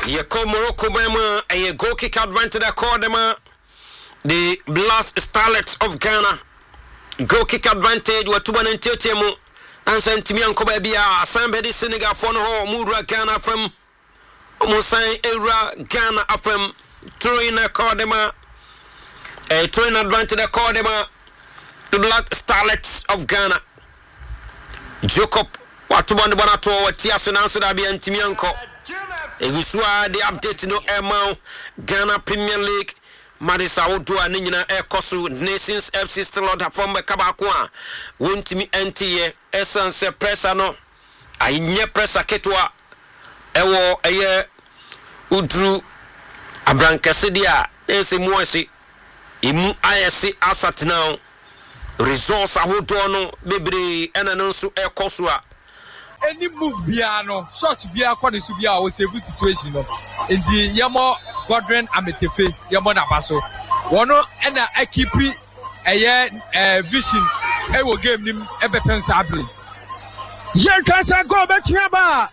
Yeko Morocco Bema, a goal kick advantage Cordema, the Blast Starlets of Ghana. Goal kick advantage were 230 and Sentimian Kobabia, somebody Senegal for no Mura Ghana from Musain Era Ghana from throwing a Cordema, a throwing advantage Cordema, the Blast Starlets of Ghana. Jacob, what to wonder about what Tiason answered Abi and Timianko. Ewiswa the update no Emma Ghana Premier League Marisa Odua Nina Ekosu Nations FC still out from Kabakwa won't me NTA essence pressure no I nye pressure ketwa ewo eye udru Abrankasidia ese muasi imu ayesi asat now resource ahodo no bebre ena no nso ekosua any move biano short bia kwa nesu bia o save situation no enti yemo Godwin Ametefe yemo na baso wono ena ekipi eye vision e wo game nim e be pensable ye twasa go betia ba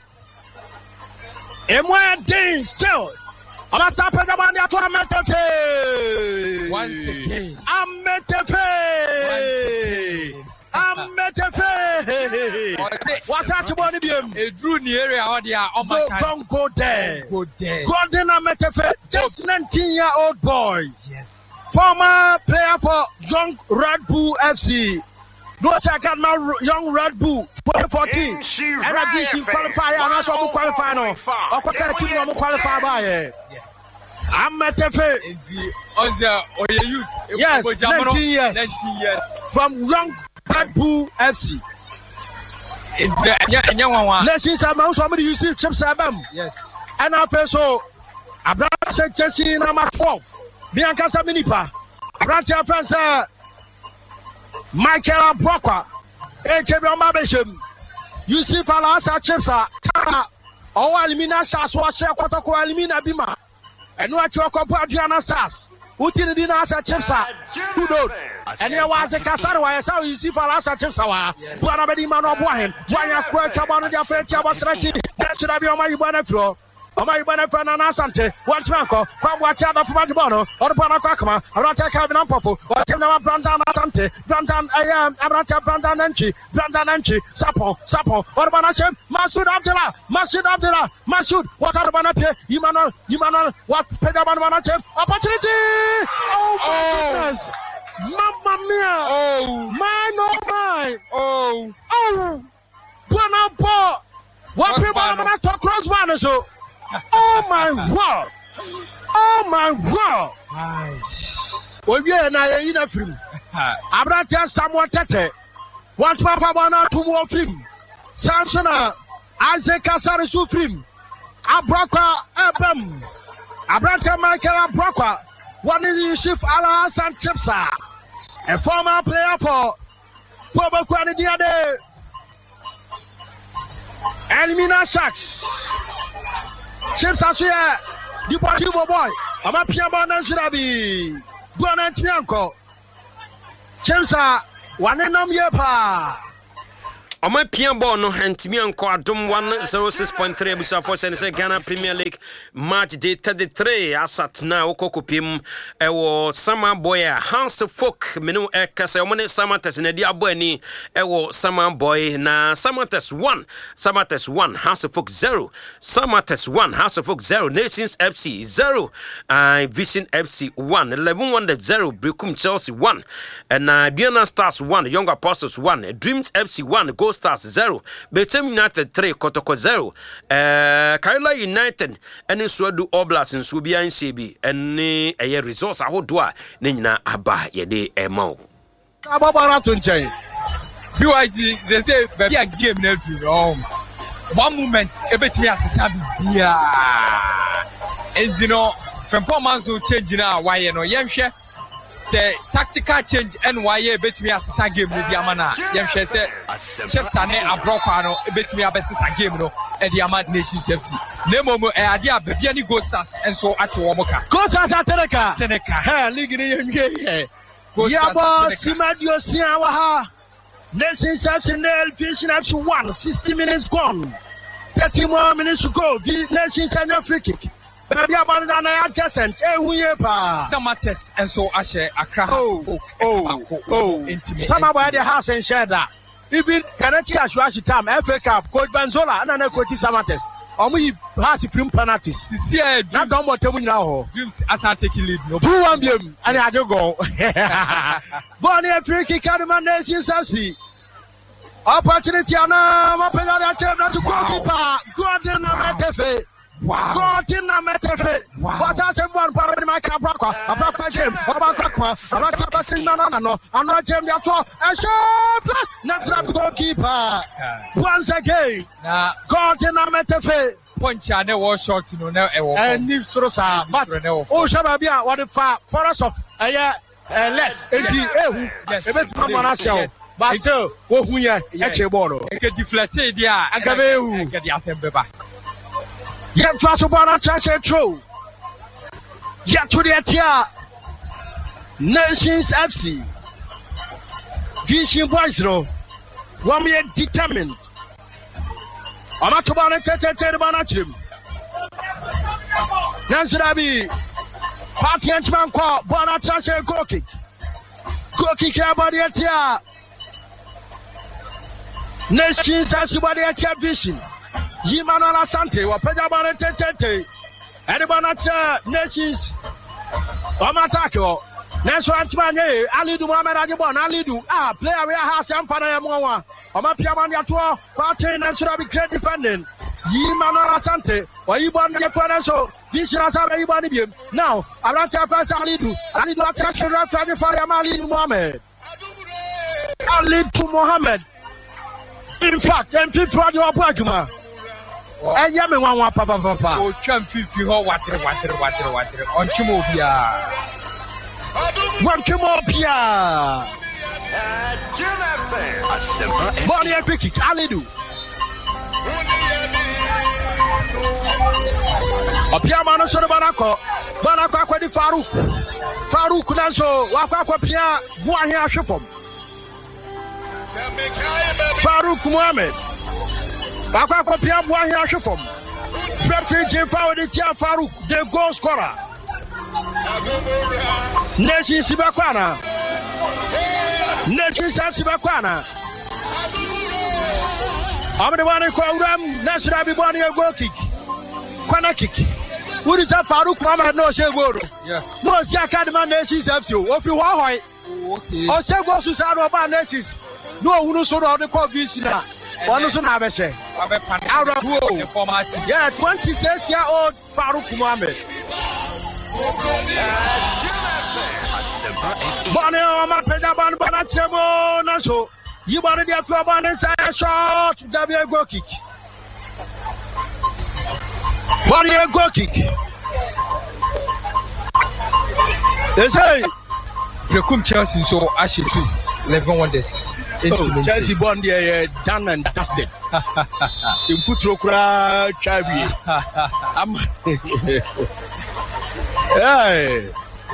emwa din still amata pega ba ndi ato Ametefe once again Ametefe what's that about him? A drew in the area or the don't go there. Golden Ametefe, just 19-year-old boy. Yes. Former player for Young Red Bull FC. No check out now Young Red Bull 2014. And I think she qualify and also qualify now. Okay, team no qualify by. Ametefe on the youth. Yes, 19 years. 19 years. From Young Red Bull FC. Let's see some somebody you see chips abam. Yes. And I so Abraham Chelsea number 12. Bianca Saminipa. Abraham France Michael Brokwa. HB Mabeshim. You see Palasa chips are Elimina Stars was share Kotoko Elimina Bima. And what your companion stars. Uti dina asa chipsa kudo ene wa se kasaro wa sa you see for asa chipsa wa buana be di ma no boahen wanya kwa chaba no dia fe tia bosrachi that should be on my ibana flo na asante one tranko kwa bwacha da fuma gibono or bwana kwa kama arata ka bi na mpofo or tem na Brandon asante Brandon arata Brandon Nanchi sapo or bwana shem Masud Abdullah what are bwana pe Emmanuel what pega bwana tem opportunity oh my goodness mamma mia oh my bwana po what pe bwana to cross bwana so oh my God! Obi na yi na film. Abrata Samuel Tete. Want papa bana to more film. Samson Isaac Kasari su film. Abraka Abam. Abrata Michael Abraka. One is Yusuf Ala Hassan Chipsa. A former player for Bobo Kwanidiade. Elimina Sharks. Chips as here, Deportivo boy. I'm a piano Nanshirabi. Buona Tianco. Chips are one and yepa. On my piano no and Timianko Adum 106.3 Abusa Force and say Ghana Premier League match day 33 asat now Kokopim ewo Sama Boy Hans Folk Menu Ekasa Omane Samates in Edia Boyni ewo Sama Boy na Samates 1 Hans Folk 0 Samates 1 Hans Folk 0 Nations FC 0 Vision FC 1 11-1-0 Brikum Chelsea 1 and Biana Stars 1 Young Apostles 1 Dreams FC 1 Gold Stars 0 Betem United 3 Kotoko 0 Kaila United and Swadu Oblast in Subia and Sebi and a resource ahodoa Nina Aba Yede Emo Ababa Tunche BYG they say baby a game na one moment ebetimi asesa bia and you know from performance will change now why you know yemhwe say tactical change and why betimi asesa game no dia mana yemhwe say Chiefs ane Abrokwa no betimi abesesa game no e dia ma Nations FC nemomo e ade abia ani Gold Stars enso ate wo moka Gold Stars ateneka Seneca league ni yemhwe yabo Simadio Siawa ha Nations FC Vision FC 1 60 minutes gone 30 more minutes to go. The Nations and free kick. Baby abandon na adjacent. Who ye pa? Samates and so Ashe Accra. Intimate. Some about the house and share that. Even Kanati Ashwashi Tam, FA Cup, Coach Banzola, and another Coach Samates. We has supreme penalties. Not done what you now. Dreams as I take lead. No, 2-1 and I do go. Bonnie free kick out of my nation. Opportunity na mapega champion to goalkeeper. God in Metefe. God in Metefe. What has everyone para my Cabra? About Jim, about Kakwa, about Kabasin no. I'm not Jim Yato. And shot next goalkeeper. Once again. God in Metefe. Punch and was short no and if so but oh Shababia what the forest of less 80 yes. But so, who ya ball? Get deflected, yeah. I get the assembly back. Yet, Trasubana Chasha true. Yet to the Atia Nations FC Vision Boys, 1 year determined. I'm not about to tell him. Nansurabi Party and Man call Bonachasha Goki. Goki Kabadi Atia. Nations everybody at your vision. Yimana Sante, or Pejabana Tete, Edibana Nations, Omatako, National Antmane, Alidu Mohamed Ajibon, Alidu, player we have some Panama, Omapiamania tour, Party National be great defending. Yimana Sante, or Ibon Yaponaso, Vision as everybody. Now, I want to pass Alidu, Alidu attraction for Alidu Mohamed. Alidu Mohamed. In fact, and people are your Bajuma. And Yami Wama Papa. Oh, Champ 50 water. On Chimopia. One Chimopia. Bonnie and Picky, Alidu. A Piamano Sonabanako, Banaka di Farouk Naso, Wakako Pia, Buania Shupom. Farouk Mohamed. Papa Kopia Buahia Shufom. Referee Jim Fawaditia Farouk, the goal scorer. Nation Sibakwana. Nation Sibakwana. I'm the one who called them National Bibani goal kick. Corner kick. Who is that Farouk Mohamed? No, she would. Yeah. Most Academy Nations have you. If you are, or say go to Saddle Nations. No, who knows the COVID now? One soon have a say. Out of yeah, 26-year-old Farouk Mohamed. Bonnie, Pejaban Bonachemo, Naso. You wanted your floor on inside a shot, W go kick. Bonnie go kick. They say, you come Chelsea, so I should do 11 wonders. Chelsea born there done and dusted. In Futrokra Chabi. Hey.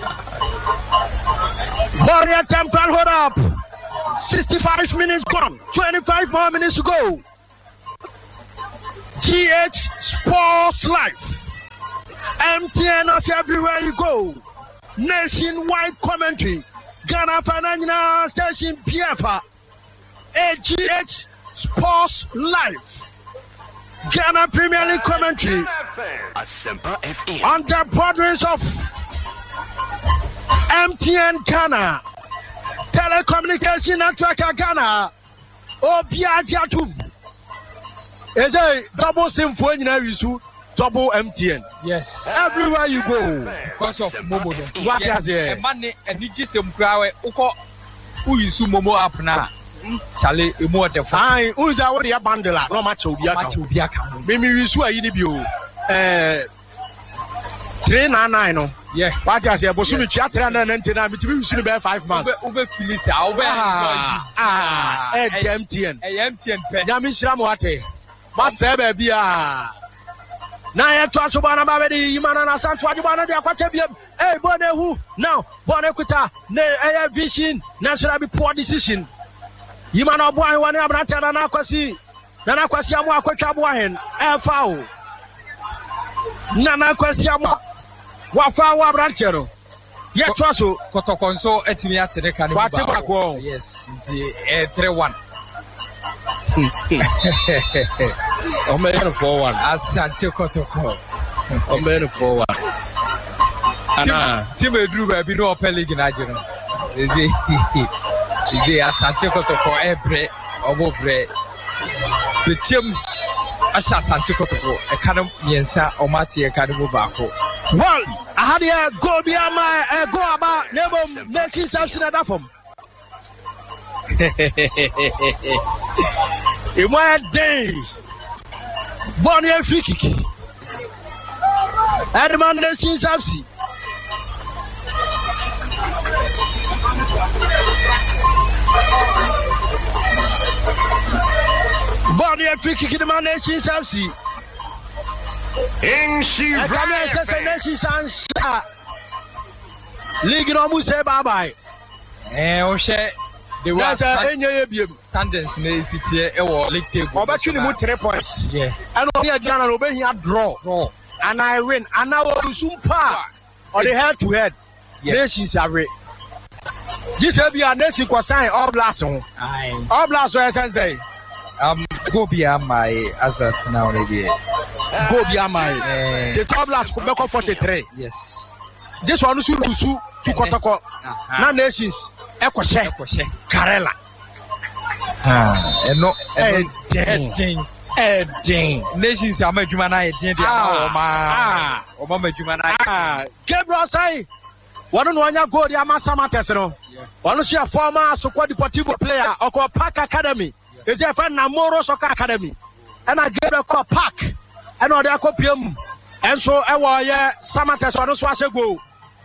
Warrior Temple, hold up. 65 minutes gone. 25 more minutes to go. GH Sports Life. MTN of everywhere you go. Nationwide commentary. Ghana Financial Station PFA. AGH Sports Life. Ghana Premier League commentary. On the borders of MTN Ghana. Telecommunication Network Ghana. Obiajatum. Is a double symphony now you double MTN. Yes. Everywhere you go. Because of Momo. What is it? Money and Nijisum Grawe Uko Uisu Momo up now. Charlie, you more the fine. Who's already a bundle? No much of Yaka. Maybe you swear you debut. 399. Yeah. What I say, but soon chat and then between 5 months. Over Phyllis, over MTN. MTN. Yamishamwate. Masebe Bia. Naya Twasubana Babedi, Yimana Santuana, they are quite a bit. Hey, Bonne who now, Bonne Kuta, Air Vision, National Poor Decision. Yimana Boy, one Abrata, Nanakwasi, Nanakwasi, Amwaka Boyan, Air Foul. Nana Kwesiamo. Wafa Wabrantero. Yet also Kotokonso etimiate de kan ba. Yes, the 3-1. Omen 4-1. Asante Kotoko. Omen 4-1. Ana Team Edru ba bi no Upper League na jeno. Ezi Asante Kotoko ebre obobre. The team Asha Asante Kotoko e kan yensa omati e kan mu baako. Well, I had a go beyond my go about never making something at that from. In my day, Bonnie and free kick. Adman Nation Sapsi. Bonnie and free kick in the man Nation Sapsi. League no mu say bye bye. O she the was standings na sitie e wo league table. Obetwini mu 3 points. Yeah. And on here Diana no be here draw. And I win. And now we sumpa or the head to head. Nations are re. This will be a nation ko sign all blast on. All blast so say. Go beyond my asset now maybe. Go beyond my just all blast go back 43. Yes. This one is Lusu to Kotoko. Na nations Ekoshe Karela. No Edin. Nations are Majumana Edin. Oma Majumana. Gabriel say one on one go the Amasama Tesno. One of your former Sokwa Deportivo player or Park Academy. Is your friend Namoro Soccer Academy. And I gave a call Park. And all their copium. And so I was Samates on the go.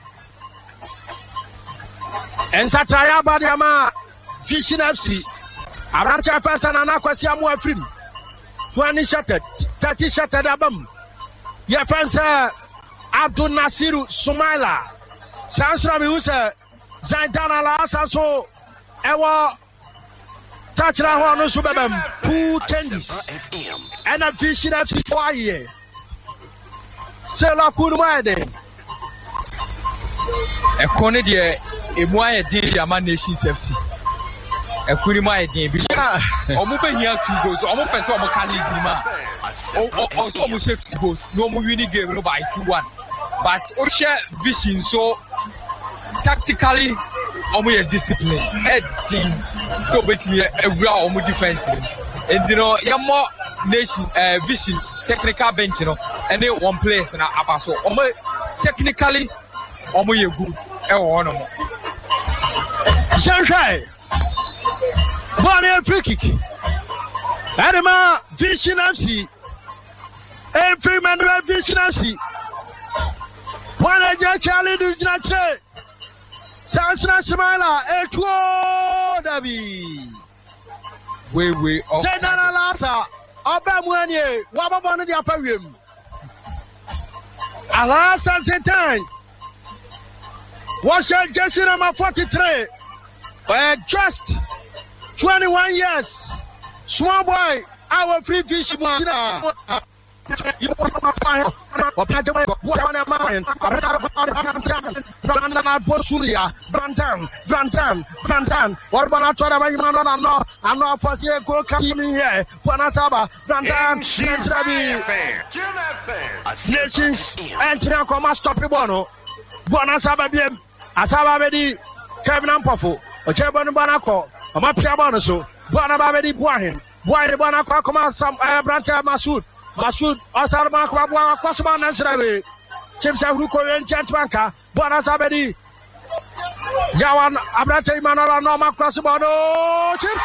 And Sataya Badiama Fishing FC. Arancha Fasan and Aquasiamu Afrim. 20 shattered, 30 shattered abum. Your friends Abdul Nasiru Sumaila. Sansrami Usa Zaintana Lasa so Ewa Tachra Hono Subabam 2 tennis. And a Fishing FC for a year. Stella Kurmade. A corner dear, a wire did a man nations FC. A Kurima again because almost here 2 goals, almost as one can leave almost 2 goals. No more winning game by 2-1. But Osha vision so tactically almost discipline. Heading so between a real almost defensive. And you know, you're more nation vision technical bench, you know, and then one place and a so almost technically almost good. Shanghai. Bonnie free kick. Adama Vision FC. Every man will Vision FC. One agent Charlie Dujnache. Sansra Simala. Echo Dabi. We Senana Lasa. Abamwanye. Wababon the Aparium. Alas, and time. Was Jesse number 43. Just 21 years. Small boy, our free fish. You want my fire? Or Pajaway, what on a mind? Brandan, what about I told about I'm not for the go coming here. Panasaba, Brandan, Nations, and Tinacoma stop Bono. Bonasaba, Asaba Bedi, Kevin Ampofo, or Jebon Banako, or Mapia Bonoso, Bonabadi Boahin, why the Bonako come out some Branta Masud. Masud, Osarma, Kwasman, Nasrabe, Chips and Ruko and Chantwanka, Bonasabedi, Yawan, Abrata Manora, Norma Crossabano, Chips.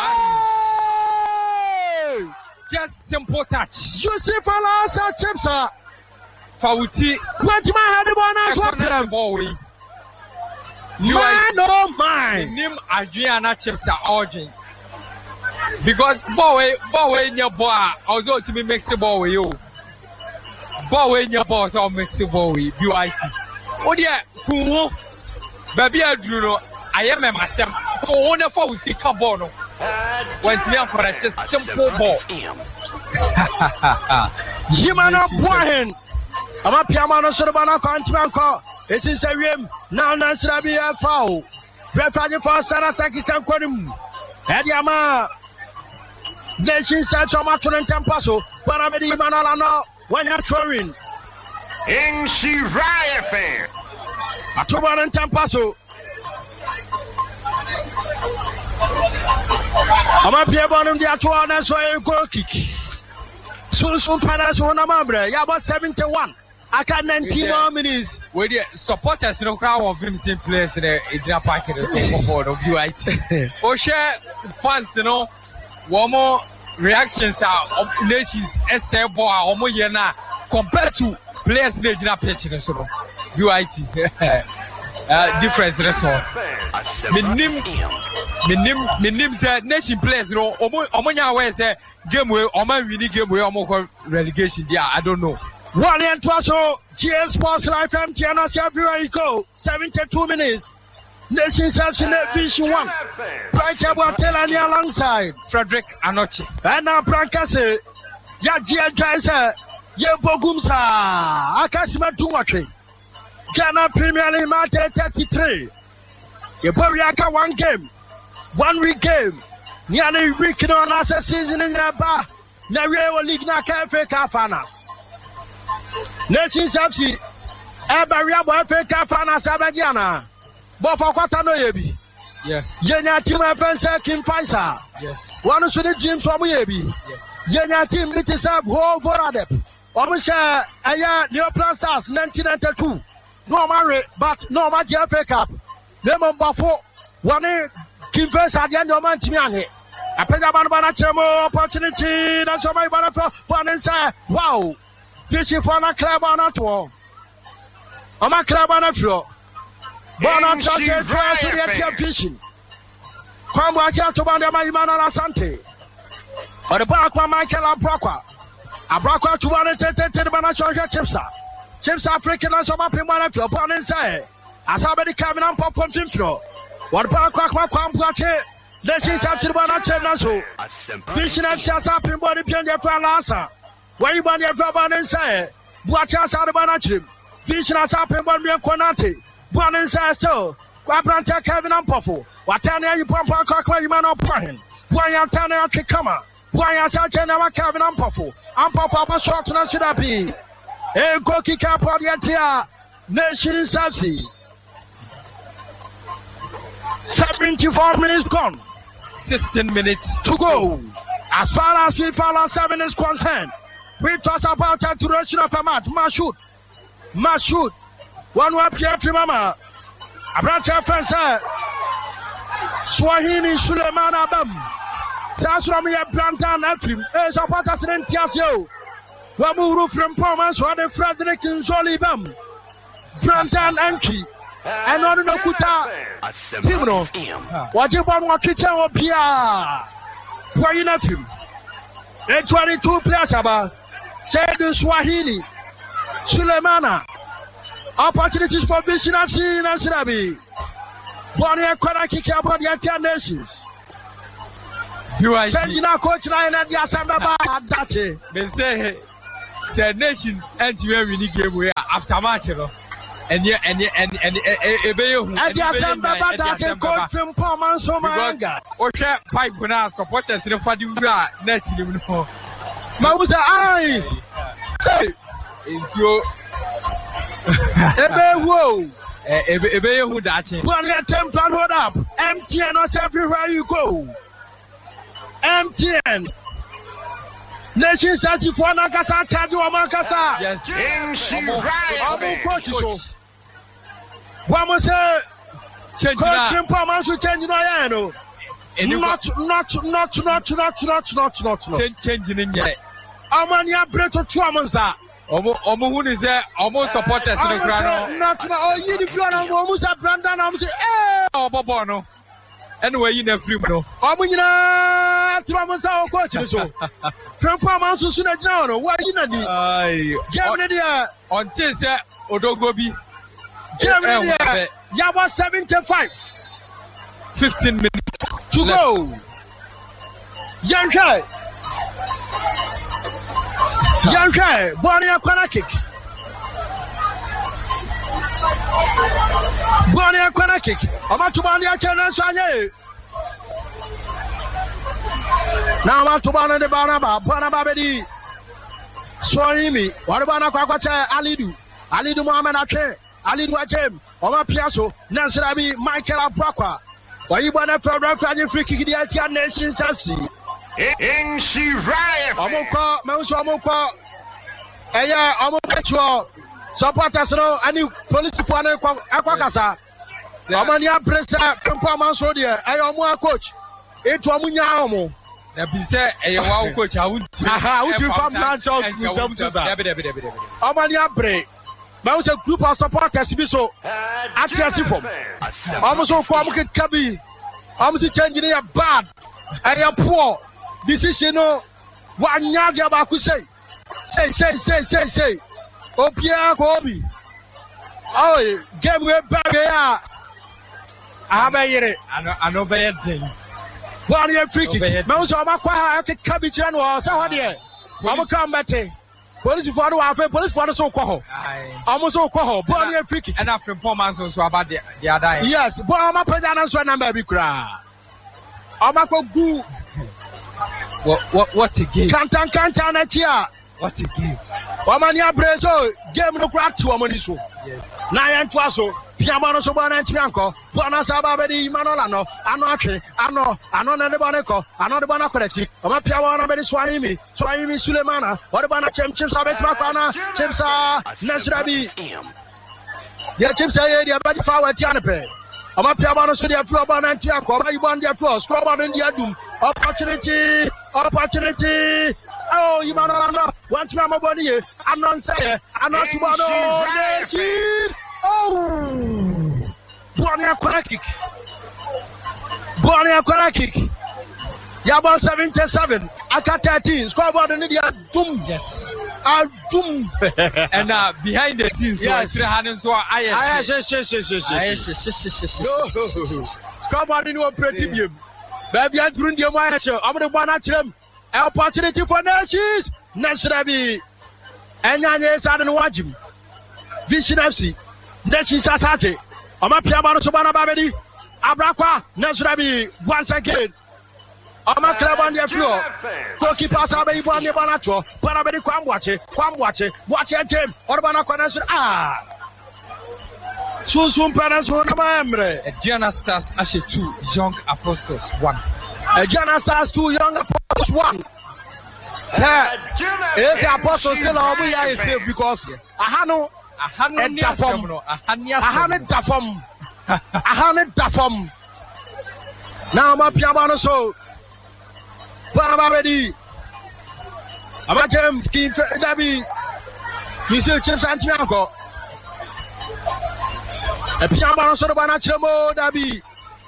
Just simple touch. You see, for us, Chips. Fauti, what you had the boy. Man, oh my. Name Adriana Chips are urgent. Because boy in your boy, also to be mixed ball with you. Boy in your boss or mixed ball with UIT. Oh, dear, cool. Baby, I drew no. I am a myself. So, wonderful with take a ball. Went me for a just simple ball. Jimana Boyen. Ama piama no soro bana kwantimanko. Eti se wiem na nansra bi afao. Prefaje for Sarasaki kan konim. Edi ama Nation South Somatron Tempaso. Bana medi manala no when you're throwing. In Shirai fan. Atoban and Tempaso. Ama piabonum di atwana so e goal kick. Soon panas on Amambre. Yaba 71. I got 19 more minutes. With the supporters, no crowd of Vincent players in the Ija packet and so forth of UIT. Or share fans, one more reactions are of nations, SA boy, or more yena compared to players in the Ija pitch and so UIT. Difference, that's all. Minim said nation players, Omonia way say game way, Oman winning game way, Omo relegation. Yeah, I don't know. 1 and 2 so GS Sports Life MTN everywhere you go. 72 minutes. Nation South in Division 1. Bright about Telani alongside Frederick Anochi. And now Brancase. Ya GS guys, Ye Bogumsa. Akasima Tumake. Ghana Premier League match 33. Ye Boriaka 1 game. 1 week game. Nearly week on last season in the bar. Narewa League na FA Cup finals. Nations FC Eberia bo FA Cup finals Abadiana. But for quarter no yebi. Yeah. Yenya team Prince Kim Faisal. Yes. One should dreams from yebi. Yes. Yenya team it is up whole for adep. Omusha aya Neoplan Stars 1992. No marry but no match FA Cup. Lemon Bafo one Kim Faisal the end of man Timiane. I pay a banana chemo opportunity. That's why my banana for one inside. Wow. This is for a club on a tour. I'm a club on a floor. Born on Saturday, try to get fishing. Come watch out to Banda Maimana Sante. Or the back one Michael Abroqua. Abroqua to 130 Banachon Chipsa. Chips African and some up in one of your born inside. As somebody coming on pop from Timfro. What back one watch it? Let's see something about a Chenaso. Fishing and shots up in body pian their answer. Why you want your brother inside? Watch us out of Banachim. Vision us up in one mere Conate. One inside still. Quabranta Kevin and Poffo. What time you pump on cock you man up for him? Why you turn out to come up? Why you such a Kevin and Poffo? And Papa was short to should be. A go kick up on the Atia Nation Subsea. 74 minutes gone. 16 minutes to go. As far as FIFA 7 is concerned. We talk about the duration of a match. Must shoot. One more Pierre Mama. A branch of friends. Swahini Suleiman Abam. Sasrami Brantan Afrim. As a Patassin Tiasio. Wamuru from Pomas, or the Frederick Nzoli Bam. Brantan Anki. And on the Kuta. Timno. What you want to tell Pia? Why you not him? 22 players about. Said Swahili, Suleimana, opportunities for Vision of Sin and Sirabi. Bonnie Koraki about the Antian Nations. You are coach line at Yasamba. That's it. They say, said Nation and you have unique game where after match, and yeah, and Yasamba, that's a coach from Poman Somanga. Or share pipe when I supporters in the Fadura, net. Mausa ai. Is your Ebe wo. Ebe who that? One let them plan hold up. MTN us everywhere you go. MTN. Nation says if one Nakasa charge you Amakasa. Yes. Coach. One must say change that. Coach to change no. Not. Changing in yet. Amania Breto Tuamanza. Who is there? Almost supporters in the ground. Not you, the ground, almost a Brandon. I'm saying, oh, Bobono. Anyway, you never know. Amina Tuamanza, coach. So, from Paman to Sunajano, why you not? Germany, on Chesa, Odogobi. Germany, Yaba 75. 15 minutes to go. Yankai, Bonnie corner kick. Buania corner kick. Amatubania Channel. Now Matubana de Banaba, Banababedi. Swahili, what about Aquacha Alidu? Alidu Mohamed Ake, Alidu Akem, Oma Piasso, Nasrabi, Michael Abrakwa. Why you want to throw free kick the Altian Nations FC? In Shiraya. Omoko, Mount Omoko, Aya, Omoko, supporters, any police for Aquacasa. Omania Presa, Kampama Sodia, Ayamua coach, Etuamunyamo. Be said, a wow coach, I would from Nansel Omania Bre. Mouse a group of supporters, so at Yassifom. Almost all Kwamka Kabi. Almost changing a bad. I am poor. Decision. One Yajabaku say. Say. Oh, Pierre Kobe. Oh, game way back here. I have a year. I know bad thing. One year free kick. Mouse on my quiet cabbage and was out here. I'm a combating. Police for the police for the so called. Almost so called. One year free kick. And after 4 months or so about the other. Yes, but I'm a pajamas when I'm baby cry. I'm a go. What a game. Can't here. What a game. Omania Brezo, game no crack to Amoniso. Yes. Nine Twaso, Piamano Soban and Tianco, Bonasabadi Manolano, Anoche, Ano, Nebaneco, Ano the Banacoreti, Oma Piawana Bedi Swahili Sulemana, what about Chips Abetmacana, Chipsa, Nasrabi. Yeah, Chipsa, the Abadi Flower Tianape. Oma Piamano Sudia Floban and Tianco, I won their floor, Scrubber in the Adum, opportunity. Oh, you man, once my body, I'm not saying, I'm not too bad. Oh, Bonia corner kick. Yaba 77, Aka 13, scoreboard in India, doom. Yes. Doom. And behind the scenes, yes. Scoreboard in your pretty game. Baby, I bring your mind. I'm the one at them. Opportunity for Nations. Nasrabi. And Yanya Sadan Wajim. Vision FC. Nations Asate. Omapia Sobana Babedi. Abrakwa. Nasrabi. Once again. Oma club on the floor. Goalkeeper Sabe Iwan Banacho. Parabedi Kwamwache. Watch a game. Orbana Connection. Susum Parents for Namamre. Gianna Stars Ashe 2, Young Apostles 1. Gianna Stars 2, Young Apostles 1. It's the Apostles still on we are safe because Ahano Dafom. Now my piano so Parabedi. Amajem King Dabi. You see Chips Antianco. A piano sort of Banachemo Dabi.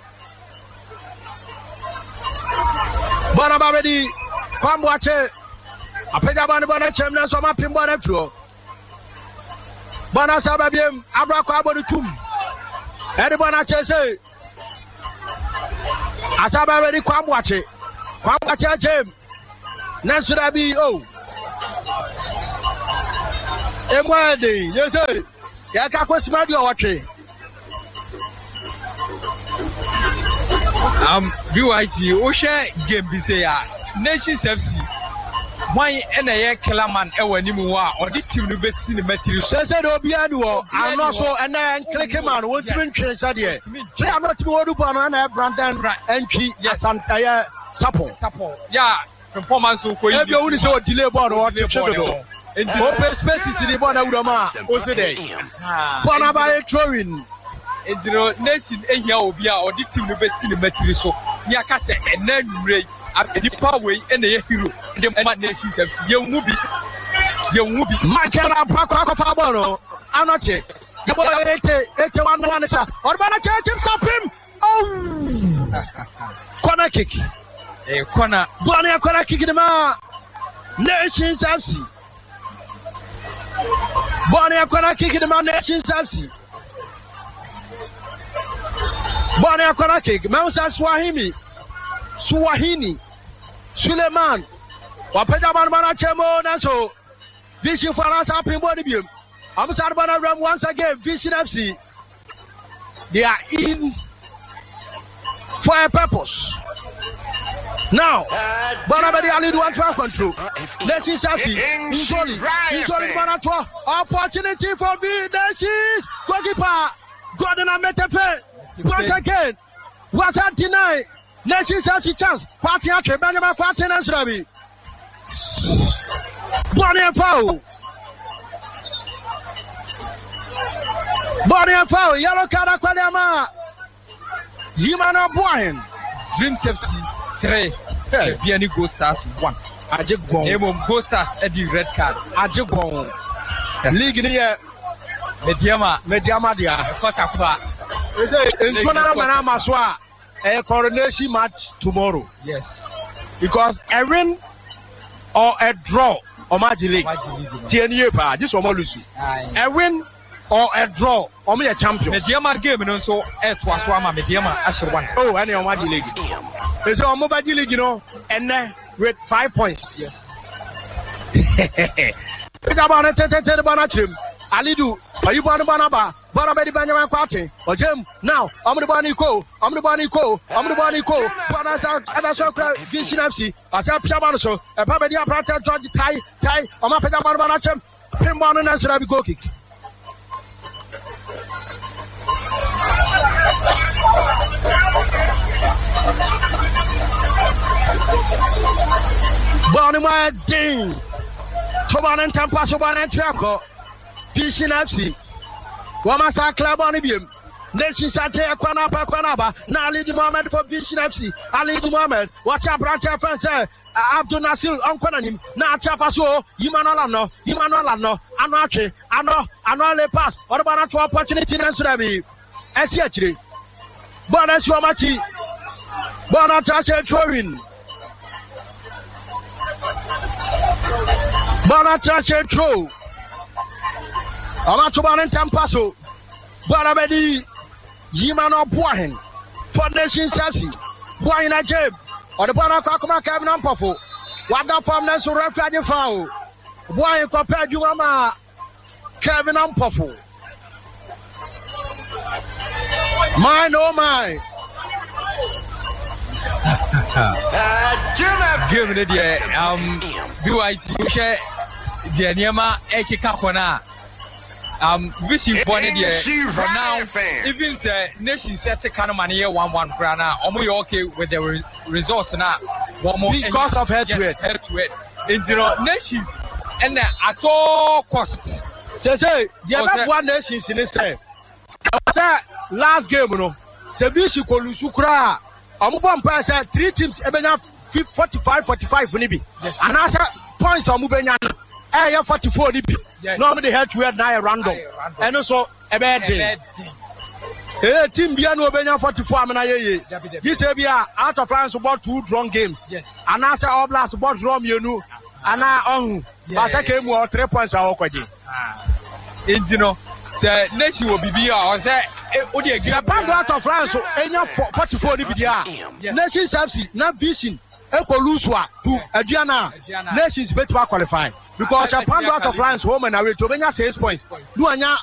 Bonababedi, come watch it. A Pegaban Bonachem, so my Pimbon floor. Bonasababim, Abracabotum. Everyone say, Asababedi, come watch it. Come watch it, Jim. Nasrabi, oh. Emwadi, yes, sir. Yakakos Madio watching. BYG Osha game be say Nations FC. Why NA Kelaman Ewanimua or the team to be seen the material? Says Obiano, I'm not so and then click him on what's been changed. I'm not to order on a Brandon and key, yes, and support. Yeah, from 4 months ago, you only saw a delay board or the in the spaces in the border Udama, was a day. Bonaba throwing. It's the nation Obia or the team to be seen the material. So, Yakasa and then Ray at the power and the hero. The Nations FC, you will be. Michael Abrakwa, Anoche. The boy 81 is or Banacha stop him. Oh, corner kick. A corner. Bonia corner kick in the Nations FC. Bonia corner kick in the Nations FC. Bonia corner kick. Mousa Swahili. Suleiman. Wapeja Banana Chemo Naso. Vision for us up in Bodibium. I'm Sarbana Ram once again. Vision FC. They are in for a purpose. Now, Barabadi Ali want to control. Let's see Safi. Insoli Banato. Opportunity for Nations. Goalkeeper. Gordon Ametepe. Once again. Was that denied? Nations has a chance. Party after Benjamin Quatin and Srabi. Bonnie and Foul. Bonnie and Foul. Yellow card Aquadama. Yimano Boyan. Dreams FC 3. Biani Go Stars 1. Ajibon. Emo Go Stars Eddie red card. Ajibon. League in here. Mediama dia. Kotakwa. It's one of my a coronation match tomorrow. Yes. Because a win or a draw or Magic League. TNU this one lose. A win or a draw or me a champion. Mediama game and also it was one Mediama as one. Oh, and your Magic League. It's a mobile league, you know, and then with 5 points. Yes. Alidu, are you born Banaba? Barabedi Banyaman Party, or Jim? Now, I'm the Banico, Banasa, Vision FC, as a Piamano, a Pabadia Prata, George Tai, or Mapeda Pimbon and Nasrabi go kick. Bonima Ding, Toban and Tampa Soban and Tiaco. Vision FC. Wamasa Club on Ibium. Nation Sate Kwanaba. Now lead the moment for Vision FC. Ali the moment. Watch out, branch of friends. Abdul Nasil on Quananim. Now Chapaso. Imanolano. Anoche. Ano le pass. What about an opportunity in Surabi? SH3. Bonas Yomachi. Bonatas Trovin. Bonatas Tro. Amatuban and Tampaso, Barabedi, Yimano Boahen, for Nation Sassy, Boyna Jeb, or the Banakakuma Cabin Ampafo, what the farmers who reflect your foul, Boy compared you, Mama, Cabin Ampafo. Mine, oh my. Give it a do I share Janiama Ekikapona? Vision for now, even the nation sets a kind of money 1-1 grana, almost okay with the resource now. One more because of head to it. In the nations and at all costs. Say, you have one nations in this time. Last game, you know, Sebishi Kolusukra, Amubam Pass 3 teams, Ebena 45 Nibi. Yes. And as points on Mubenya. 44 DP. Yes. Normally head to head now random. And also a bad team. Team Biano Benya 44 Amanaye. This area out of France about 2 drawn games. Yes. And as I blast about Rom you and I own I came more 3 points our Kwaji. Ingeno say nation will be or say Japan out of France 44 DP. Nations FC not vision. Eko Luswa to Adriana. Nations better qualify because Japan out of France home and away to Benya 6 points.